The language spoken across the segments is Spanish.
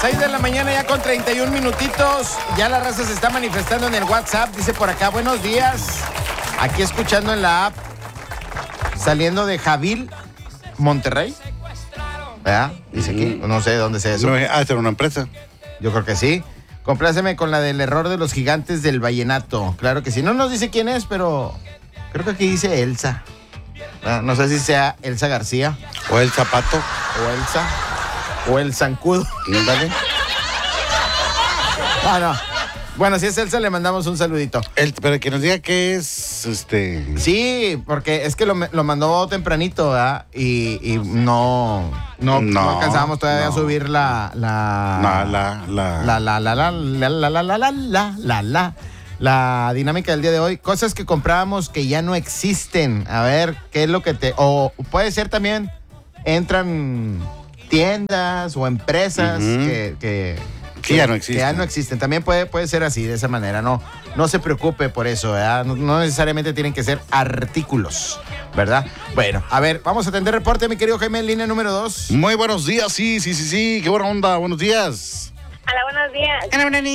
6 de la mañana ya con 31 minutitos. Ya la raza se está manifestando en el WhatsApp. Dice por acá, buenos días. Aquí escuchando en la app. Saliendo de Javil, Monterrey. ¿Verdad? Dice aquí. No sé dónde sea eso. No, será una empresa. Yo creo que sí. Compláceme con la del error de los gigantes del vallenato. Claro que sí. No nos dice quién es, pero creo que aquí dice Elsa. No sé si sea Elsa García. O el zapato. O Elsa. O el zancudo. ¿Vale? No. Bueno, si es Elsa, le mandamos un saludito. Pero que nos diga qué es Sí, porque es que lo mandó tempranito, ¿verdad? Y no alcanzábamos todavía a subir la dinámica del día de hoy. Cosas que comprábamos que ya no existen. A ver, ¿qué es lo que o puede ser también, entran tiendas o empresas que ya no existen. Que ya no existen. También puede ser así, de esa manera. No se preocupe por eso, ¿verdad? No necesariamente tienen que ser artículos, ¿verdad? Bueno, a ver, vamos a atender reporte, mi querido Jaime, en línea número 2. Muy buenos días, sí. Qué buena onda, buenos días. Hola, buenos días.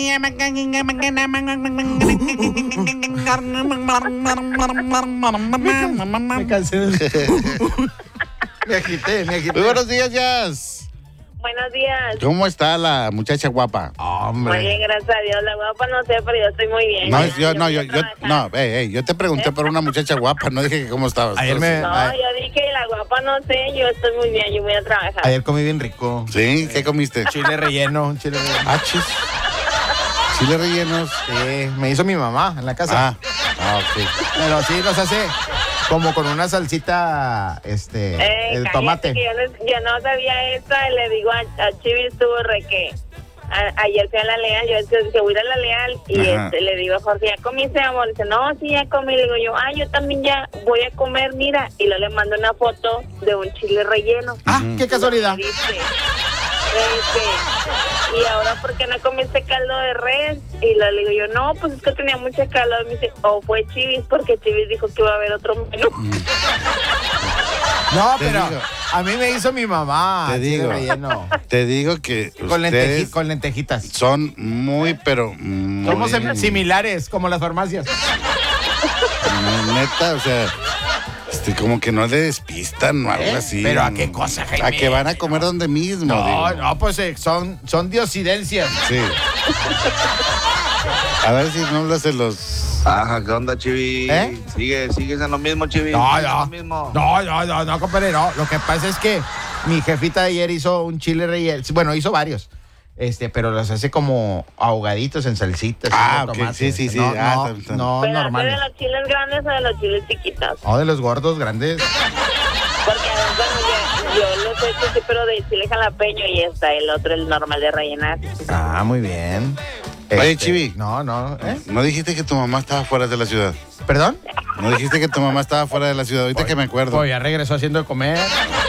Me cansé. Me agité. Muy buenos días, Jazz. Buenos días. ¿Cómo está la muchacha guapa? Hombre. Muy bien, gracias a Dios. La guapa no sé, pero yo estoy muy bien. Yo te pregunté por una muchacha guapa, no dije que cómo estabas. Yo dije, la guapa no sé, yo estoy muy bien, yo voy a trabajar. Ayer comí bien rico. ¿Sí? ¿Qué comiste? Chile relleno. Chis. ¿Chile rellenos? Sí, me hizo mi mamá en la casa. Ok. Pero sí los hace como con una salsita, el tomate. Yo no sabía esto, y le digo a Chivis Turre que ayer fui a la Leal, yo dije, voy a ir a la Leal, y le digo a Jorge, ¿ya comiste, amor? Dice, no, sí, ya comí. Le digo yo, yo también ya voy a comer, mira. Y luego le mando una foto de un chile relleno. Qué casualidad. Y ahora, ¿por qué no comiste caldo de res? Y le digo yo, no, pues es que tenía mucha calor. Me dice, fue Chivis, porque Chivis dijo que iba a haber otro menú. No, pero a mí me hizo mi mamá. Te digo que con lentejitas. Son pero muy... Somos similares, como las farmacias. Neta, o sea... como que no le despistan o algo así. ¿Pero a qué cosa, Jaime? A que van a comer donde mismo. No, pues son diosidencias. Sí. A ver si no lo hacen los... Ajá, ¿qué onda, Chivi? ¿Sigues en lo mismo, Chivi? No, compadre, no. Lo que pasa es que mi jefita ayer hizo un chile relleno. Bueno, hizo varios. Pero los hace como ahogaditos en salsitas. Ok, sí. No, ¿pero normal. de los chiles grandes o de los chiles chiquitos? De los gordos grandes. Porque, bueno, yo los he hecho, sí, pero de chile jalapeño, y está el otro, el normal de rellenar. Muy bien. Oye, Chivi. No. ¿No dijiste que tu mamá estaba fuera de la ciudad? ¿Perdón? ¿No dijiste que tu mamá estaba fuera de la ciudad? Ahorita que me acuerdo. Ya regresó haciendo de comer.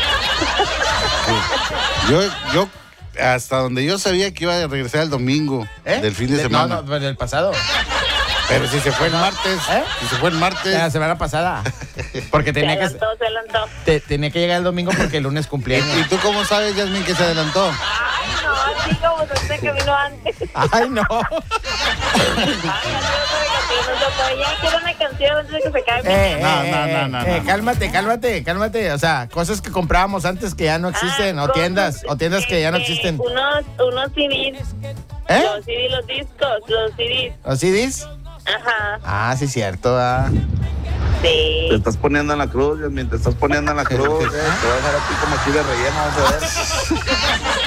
Yo hasta donde yo sabía que iba a regresar el domingo del fin de semana. No, del pasado. Pero si se fue el martes. Si se fue el martes. La semana pasada. Porque tenía se adelantó. Tenía que llegar el domingo porque el lunes cumpleaños. ¿Y tú cómo sabes, Yasmin, que se adelantó? Sí, como usted que vino antes. Ay, no. Ya quiero una canción antes de que se caiga. No. Cálmate. O sea, cosas que comprábamos antes que ya no existen. O tiendas que ya no existen. Unos CDs. Los CDs, los discos, los CDs. ¿Los CDs? Ajá. Sí, cierto. Sí. Te estás poniendo en la cruz, Yasmin, te estás poniendo en la cruz. Te voy a dejar a ti como chile relleno, vamos a ver.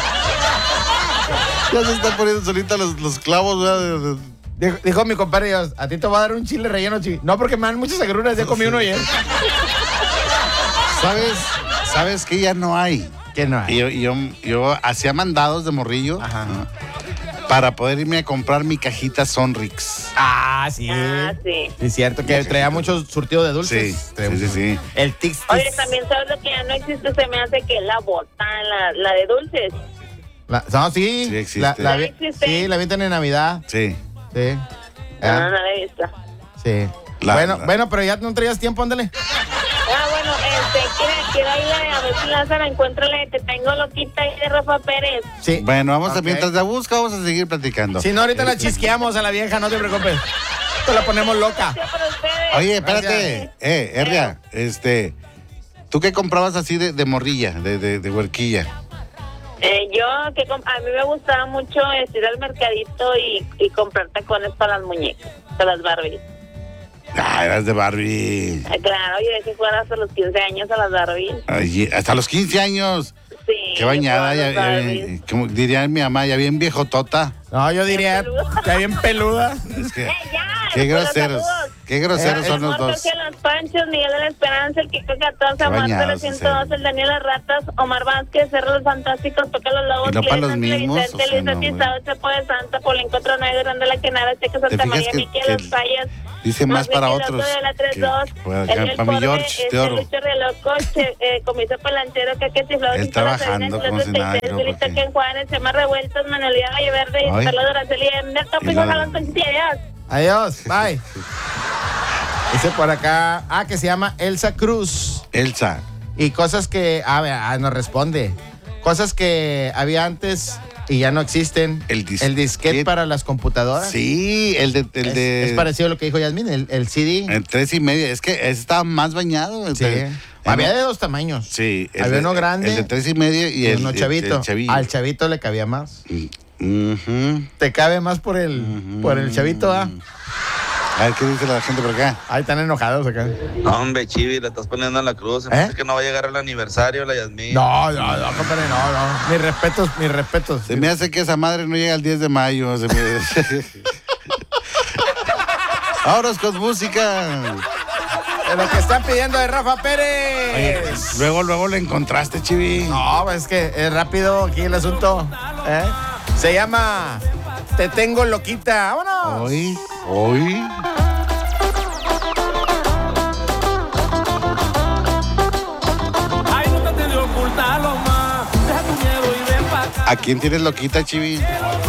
Ya se están poniendo solita los clavos, ¿verdad? Dijo mi compadre, a ti te voy a dar un chile relleno, Chivi. No, porque me dan muchas agruras, ya comí uno ayer. ¿Sabes que ya no hay? ¿Qué no hay? Yo hacía mandados de morrillo. Para poder irme a comprar mi cajita Sonrix. Sí. Sí. Es cierto, que traía mucho surtido de dulces. Sí. El Tix. Oye, también sabes lo que ya no existe, se me hace que la botana, la de dulces. Sí. Sí existe. Sí, la venden en Navidad. Sí. No la he visto. Sí. Bueno, pero ya no traías tiempo, ándale. Bueno, Quiero irle a ver si Lázaro encuentra la de Te tengo loquita ahí de Rafa Pérez. Sí. Bueno, vamos a, Ok. mientras la busca, vamos a seguir platicando. Si no, ahorita la chisqueamos a la vieja, no te preocupes. Te la ponemos loca. Gracias por ustedes. Oye, espérate. Erria, ¿tú qué comprabas así de morrilla, de huerquilla? A mí me gustaba mucho ir al mercadito y comprar tacones para las muñecas, para las Barbies. Ah, eras de Barbie. Claro, yo dejé jugar hasta los 15 años a las Barbies. Ay, hasta los 15 años. Sí. Qué bañada, jugaba a ya, las Barbies. como diría mi mamá, ya bien viejotota. No, yo diría, ya bien peluda. Es que, Ya, qué por los groseros. saludos. Qué groseros son los dos. Jorge Los Panchos, Miguel de la Esperanza, el Kiko 14, Amor bañados, 302, el Daniel Las Ratas, Omar Vázquez, Cerro Los Fantásticos, Toca los Lobos, Y no para los Clemente, mismos, Vicente, o sea, Luis no, Atizado, Chapo de Santa, Polenco Tronaide, Grande La Quenada, Checa Santa fijas María, que- Miquel que Los Payas, dice más para Miguel otros Otto de la que 32, para el acá, para mi Corde, George de oro. Lucho Reloco, Comiso Pelanchero, Caque Chiflado, Él trabajando como si nada, creo, Felito porque- Ken Juárez, Chema Revueltos, Manuelidad Valle Verde, Ay. Carlos Doraceli, Ernesto Y Pizos la- a las Conchillas. Adiós, bye. Dice por acá, que se llama Elsa Cruz. Elsa. Y cosas que, nos responde. Cosas que había antes y ya no existen. El disquete. El disquete para las computadoras. Sí, el de Es parecido a lo que dijo Yasmín, el CD. en 3.5. Es que estaba más bañado. Sí. Había de dos tamaños. Sí. Había uno grande. El de 3.5 y el uno chavito. el chavillo. Al chavito le cabía más. Ujú. Te cabe más por el chavito, ¿ah? A ver, ¿qué dice la gente por acá? Ahí están enojados acá. No, hombre, Chivi, le estás poniendo en la cruz. Se me hace que no va a llegar el aniversario, la Yasmín. No, compadre, no. Mis respetos. Se me hace que esa madre no llega el 10 de mayo. Vámonos con música. Lo que están pidiendo de Rafa Pérez. Oye, luego lo encontraste, Chivi. No, es que es rápido aquí el asunto. Se llama Te tengo loquita. ¡Vámonos! Hoy. Ay, nunca te dio ocultarlo más. Deja tu miedo y ven pa' acá. ¿A quién tienes loquita, Chivi?